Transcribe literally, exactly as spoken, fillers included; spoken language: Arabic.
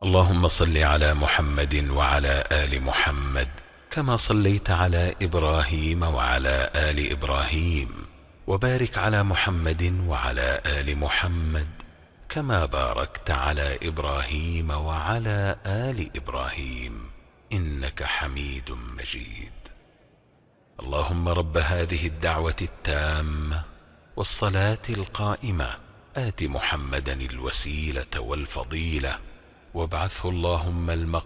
اللهم صل على محمد وعلى آل محمد كما صليت على إبراهيم وعلى آل إبراهيم، وبارك على محمد وعلى آل محمد كما باركت على إبراهيم وعلى آل إبراهيم إنك حميد مجيد. اللهم رب هذه الدعوة التامة والصلاة القائمة آت محمدا الوسيلة والفضيلة وابعثه اللهم المقام